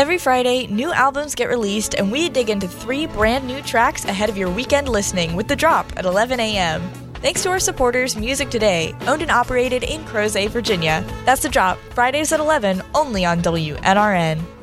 Every Friday, new albums get released, and we dig into 3 brand new tracks ahead of your weekend listening with The Drop at 11 a.m. Thanks to our supporters, Music Today, owned and operated in Crozet, Virginia. That's The Drop, Fridays at 11, only on WNRN.